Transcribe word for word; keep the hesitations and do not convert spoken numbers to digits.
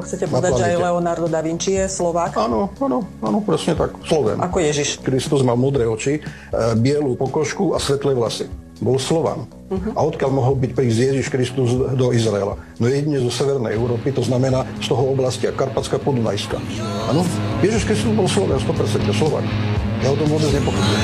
chcete povedať, že aj Leonardo da Vinci je Slovák? Áno, áno, áno, presne tak, Slovén. Ako Ježiš. Kristus mal modré oči, bielu pokožku a svetlé vlasy. Bol Slovan. Uh-huh. A odkiaľ mohol byť prísť Ježiš Kristus do Izraela? No jedine zo severnej Európy, to znamená z toho oblasti Karpatská, Podunajska. Áno, Ježiš Kristus bol Sloven, sto percent Slovák. Ja o tom vôbec nepochybujem.